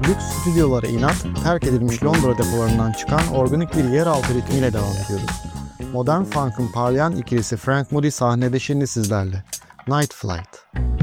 Lüks stüdyolara inat, terk edilmiş Londra depolarından çıkan organik bir yeraltı ritmiyle devam ediyoruz. Modern funk'ın parlayan ikilisi Frank Moody sahnede şimdi sizlerle. Night Flight.